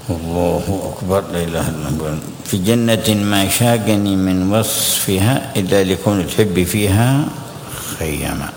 الله أكبر. لا إله إلا الله. في جنة ما شاقني من وصفها إلا لكون تحب فيها خيما.